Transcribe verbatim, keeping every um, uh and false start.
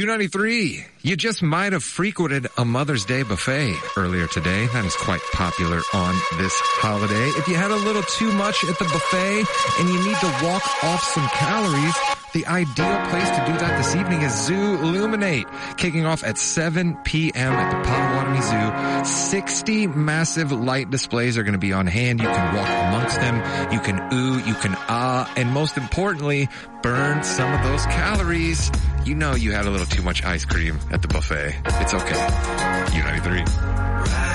U ninety-three, you just might have frequented a Mother's Day buffet earlier today. That is quite popular on this holiday. If you had a little too much at the buffet and you need to walk off some calories, the ideal place to do that this evening is Zoo Illuminate, kicking off at seven p.m. at the Potawatomi Zoo. sixty massive light displays are going to be on hand. You can walk amongst them. You can ooh, you can ah, and most importantly, burn some of those calories. You know you had a little too much ice cream at the buffet. It's okay. U ninety-three.